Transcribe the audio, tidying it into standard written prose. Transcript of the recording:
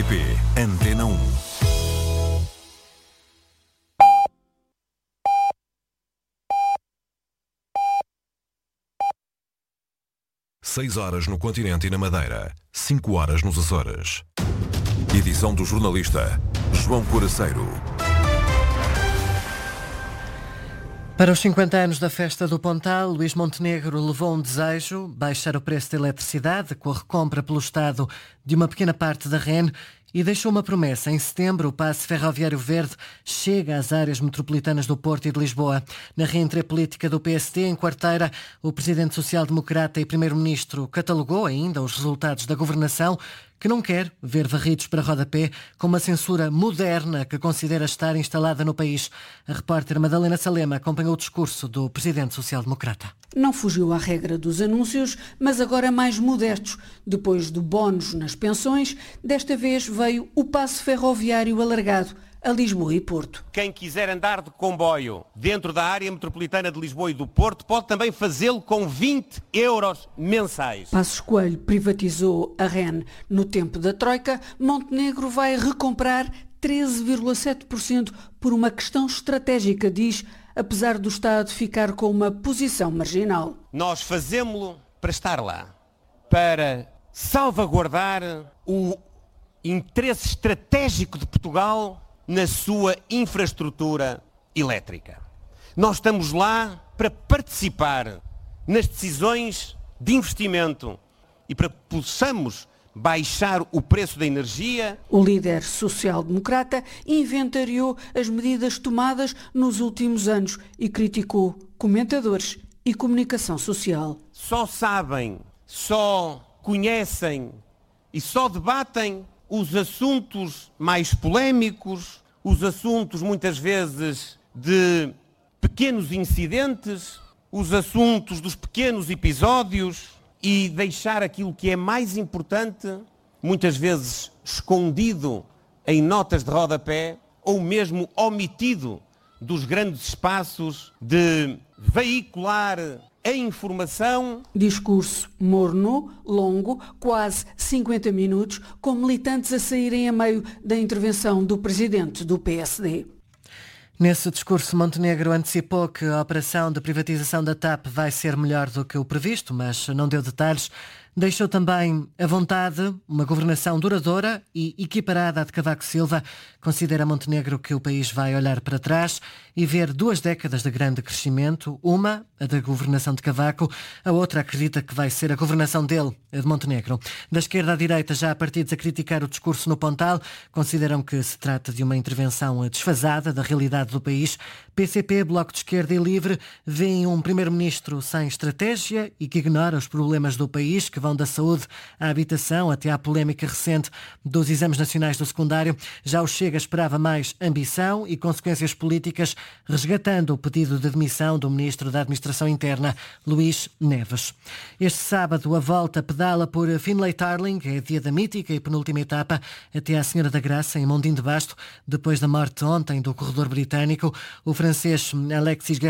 RTP Antena 1. Seis horas no continente e na Madeira, 5 horas nos Açores. Edição do jornalista João Coraceiro. Para os 50 anos da Festa do Pontal, Luís Montenegro levou um desejo: baixar o preço da eletricidade com a recompra pelo Estado de uma pequena parte da REN, e deixou uma promessa. Em setembro, o passe ferroviário verde chega às áreas metropolitanas do Porto e de Lisboa. Na reentrée política do PSD, em quarteira, o presidente social-democrata e primeiro-ministro catalogou ainda os resultados da governação, que não quer ver varridos para rodapé, com uma censura moderna que considera estar instalada no país. A repórter Madalena Salema acompanhou o discurso do presidente social-democrata. Não fugiu à regra dos anúncios, mas agora mais modestos. Depois do bónus nas pensões, desta vez veio o passe ferroviário alargado a Lisboa e Porto. Quem quiser andar de comboio dentro da área metropolitana de Lisboa e do Porto pode também fazê-lo com 20 euros mensais. Passos Coelho privatizou a REN no tempo da Troika. Montenegro vai recomprar 13,7% por uma questão estratégica, diz, apesar do Estado ficar com uma posição marginal. Nós fazemos-lo para estar lá, para salvaguardar o interesse estratégico de Portugal na sua infraestrutura elétrica. Nós estamos lá para participar nas decisões de investimento e para que possamos baixar o preço da energia. O líder social-democrata inventariou as medidas tomadas nos últimos anos e criticou comentadores e comunicação social. Só sabem, só conhecem e só debatem os assuntos mais polémicos, os assuntos muitas vezes de pequenos incidentes, os assuntos dos pequenos episódios, e deixar aquilo que é mais importante, muitas vezes escondido em notas de rodapé ou mesmo omitido dos grandes espaços de veicular a informação. Discurso morno, longo, quase 50 minutos, com militantes a saírem a meio da intervenção do presidente do PSD. Nesse discurso, Montenegro antecipou que a operação de privatização da TAP vai ser melhor do que o previsto, mas não deu detalhes. Deixou também a vontade, uma governação duradoura e equiparada à de Cavaco Silva. Considera Montenegro que o país vai olhar para trás e ver 2 décadas de grande crescimento. Uma, a da governação de Cavaco, a outra acredita que vai ser a governação dele, a de Montenegro. Da esquerda à direita, já há partidos a criticar o discurso no Pontal. Consideram que se trata de uma intervenção desfasada da realidade do país. PCP, Bloco de Esquerda e Livre veem um primeiro-ministro sem estratégia e que ignora os problemas do país, que vão da saúde à habitação até à polémica recente dos exames nacionais do secundário. Já o Chega esperava mais ambição e consequências políticas, resgatando o pedido de demissão do ministro da Administração Interna, Luís Neves. Este sábado, a volta pedala por Finlay Tarling, é dia da mítica e penúltima etapa até à Senhora da Graça, em Mondim de Basto, depois da morte ontem do corredor britânico. O francês Alexis